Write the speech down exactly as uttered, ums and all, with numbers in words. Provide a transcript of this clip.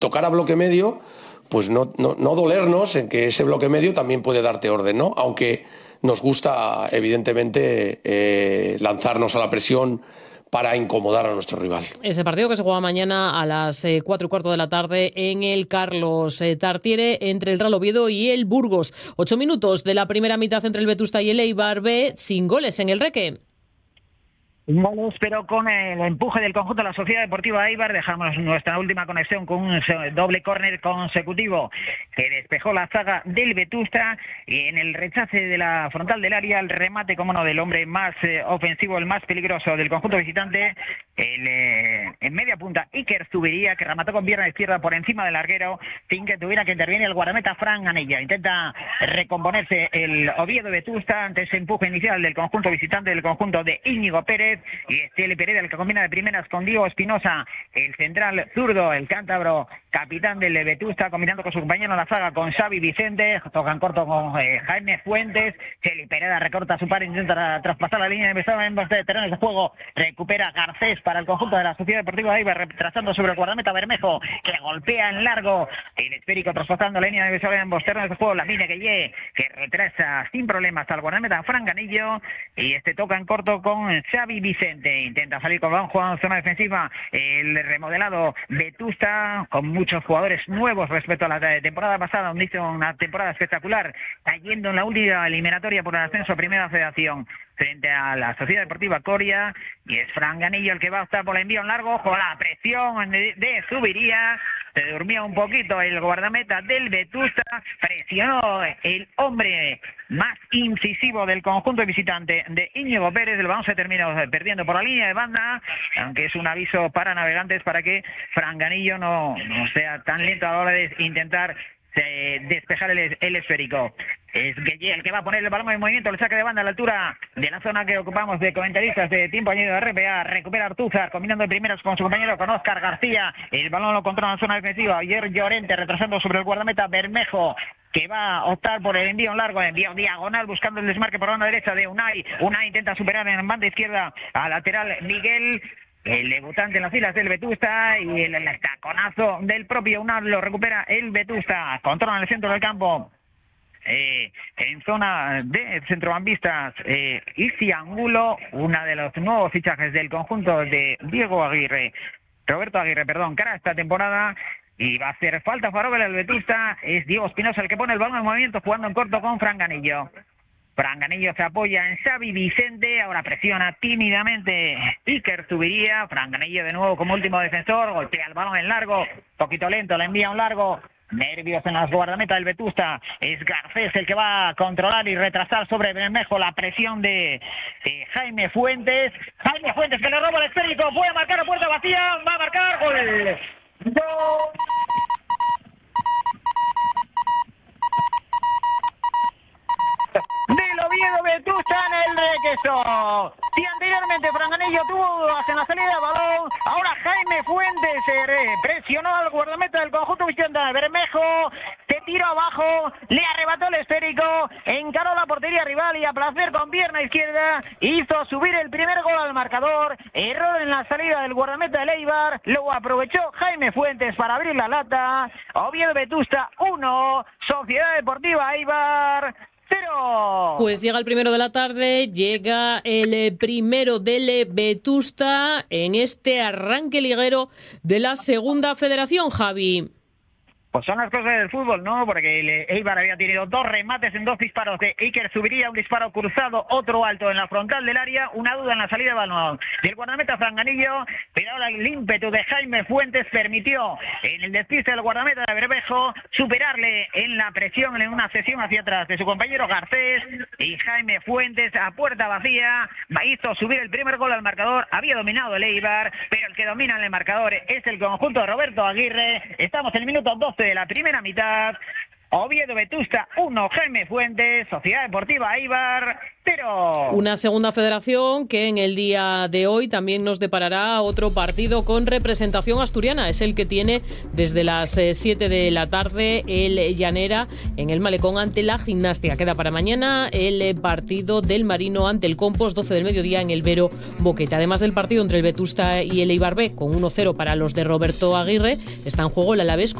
tocar a bloque medio, pues no, no, no dolernos en que ese bloque medio también puede darte orden, ¿no? Aunque nos gusta, evidentemente, eh, lanzarnos a la presión para incomodar a nuestro rival. Ese partido que se juega mañana a las eh, cuatro y cuarto de la tarde en el Carlos eh, Tartiere entre el Real Oviedo y el Burgos. Ocho minutos de la primera mitad entre el Vetusta y el Eibar B, sin goles en el Reque. Goles, pero con el empuje del conjunto de la Sociedad Deportiva Eibar dejamos nuestra última conexión con un doble córner consecutivo que despejó la zaga del Vetusta y en el rechace de la frontal del área, el remate, como no, del hombre más eh, ofensivo, el más peligroso del conjunto visitante, el eh, en media punta Iker Zubiría, que remató con pierna izquierda por encima del larguero sin que tuviera que intervenir el guardameta Fran Ganilla. Intenta recomponerse el Oviedo Vetusta ante ese empuje inicial del conjunto visitante, del conjunto de Íñigo Pérez, y Esteli Pereira, el que combina de primeras con Diego Espinosa, el central zurdo, el cántabro, capitán del Vetusta, combinando con su compañero en la zaga, con Xavi Vicente, tocan corto con eh, Jaime Fuentes, Esteli Pereira recorta su par, intenta traspasar la línea de empezar en de terrenos de juego, recupera Garcés para el conjunto de la Sociedad Deportiva Eibar, retrasando sobre el guardameta Bermejo, que golpea en largo, el esférico traspasando la línea de empezar en ambos terrenos de juego, la línea que llegue, que retrasa sin problemas al guardameta Fran Ganillo, y este toca en corto con Xavi Vicente, intenta salir con balón jugando en zona defensiva el remodelado Vetusta, con muchos jugadores nuevos respecto a la temporada pasada, donde hizo una temporada espectacular, cayendo en la última eliminatoria por el ascenso a Primera Federación frente a la Sociedad Deportiva Coria, y es Fran Ganillo el que va a optar por el envío en largo, con la presión de, de Zubiría, se durmió un poquito el guardameta del Vetusta, presionó el hombre más incisivo del conjunto visitante de Íñigo Pérez, el balón se terminó perdiendo por la línea de banda, aunque es un aviso para navegantes para que Fran Ganillo no, no sea tan lento a la hora de intentar de despejar el, el esférico. Es Gueye el que va a poner el balón en movimiento, el saque de banda a la altura de la zona que ocupamos de comentaristas de tiempo añadido de R P A. Recupera Artúzar, combinando de primeras con su compañero, con Óscar García. El balón lo controla en la zona defensiva. Ayer Llorente retrasando sobre el guardameta Bermejo, que va a optar por el envío en largo, envío diagonal, buscando el desmarque por la banda derecha de Unai. Unai intenta superar en banda izquierda al lateral Miguel, el debutante en las filas del Vetusta, y el, el taconazo del propio Unai lo recupera el Vetusta. Controla en el centro del campo. Eh, en zona de centrocampistas, eh, Isi Angulo, una de los nuevos fichajes del conjunto de Diego Aguirre, Roberto Aguirre, perdón, cara esta temporada, y va a hacer falta favorable al Vetusta. Es Diego Espinosa el que pone el balón en movimiento, jugando en corto con Fran Ganillo. Fran Ganillo se apoya en Xavi Vicente, ahora presiona tímidamente Iker Zubiría. Fran Ganillo de nuevo como último defensor, golpea el balón en largo, poquito lento, le envía un largo. Nervios en las guardametas del Vetusta. Es Garcés el que va a controlar y retrasar sobre Bermejo la presión de, de Jaime Fuentes. Jaime Fuentes que le roba el esférico. Puede marcar a puerta vacía. Va a marcar gol. ¡Gol! Del Oviedo Vetusta en el Requesón. Si anteriormente Fran Ganillo tuvo dudas en la salida de balón, ahora Jaime Fuentes eh, presionó al guardameta del conjunto visitante de Bermejo, se tiró abajo, le arrebató el esférico, encaró la portería rival y a placer con pierna izquierda hizo subir el primer gol al marcador. Error en la salida del guardameta del Eibar, luego aprovechó Jaime Fuentes para abrir la lata. Oviedo Vetusta uno, Sociedad Deportiva Eibar cero. Pues llega el primero de la tarde, llega el primero del Vetusta en este arranque liguero de la Segunda Federación, Javi. Pues son las cosas del fútbol, ¿no? Porque el Eibar había tenido dos remates en dos disparos de Iker Zubiría, un disparo cruzado, otro alto en la frontal del área, una duda en la salida de balón del guardameta Fran Ganillo, pero ahora el ímpetu de Jaime Fuentes permitió en el despiste del guardameta de Bermejo superarle en la presión, en una sesión hacia atrás de su compañero Garcés, y Jaime Fuentes a puerta vacía hizo subir el primer gol al marcador. Había dominado el Eibar, pero el que domina en el marcador es el conjunto de Roberto Aguirre. Estamos en el minuto doce de la primera mitad. Oviedo Vetusta uno, Jaime Fuentes, Sociedad Deportiva Eibar cero. Una segunda federación que en el día de hoy también nos deparará otro partido con representación asturiana. Es el que tiene desde las siete de la tarde el Llanera en el Malecón ante la Gimnástica. Queda para mañana el partido del Marino ante el Compos, doce del mediodía en el Vero Boquete. Además del partido entre el Vetusta y el Eibar B, con uno cero para los de Roberto Aguirre, está en juego el Alavés